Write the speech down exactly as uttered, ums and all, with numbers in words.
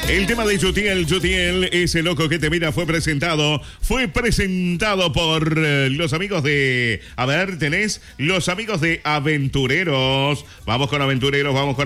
El tema de Yutiel, Yutiel, ese loco que te mira, fue presentado, fue presentado por eh, los amigos de, a ver, tenés los amigos de Aventureros. Vamos con Aventureros, vamos con